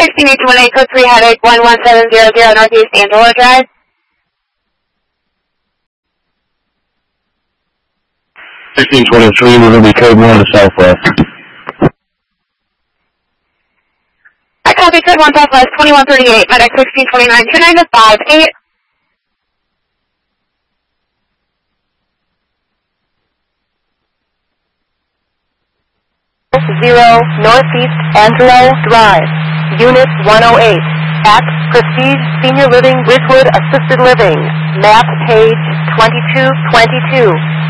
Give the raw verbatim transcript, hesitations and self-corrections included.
sixteen eight one eight, code three headache, one one seven zero zero Northeast Angelo Drive. sixteen twenty-three, we're going to be code one to Southwest. I copy code one Southwest, twenty-one thirty-eight, medic sixteen twenty-nine, two nine five eight. Zero, Northeast Angelo Drive, Unit one oh eight, at Prestige Senior Living Ridgewood Assisted Living, map page twenty-two twenty-two.